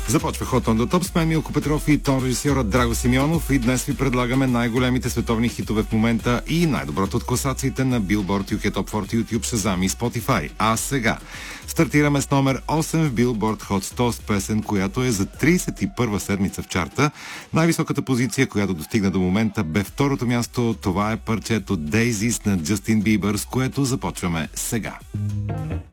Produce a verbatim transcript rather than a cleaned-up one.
Започва Hot on the Top с мен Милко Петров и тон режисьорът Драго Симеонов и днес ви предлагаме най-големите световни хитове в момента и най-доброто от класациите на Billboard ю кей Top сорок, YouTube, Shazam и Spotify. А сега стартираме с номер осем в Billboard Hot сто с песен, която е за тридесет и първа седмица в чарта. Най-високата позиция, която достигна до момента, бе второто място. Това е парчето Daisies на Джастин Бибър, с което започваме сега.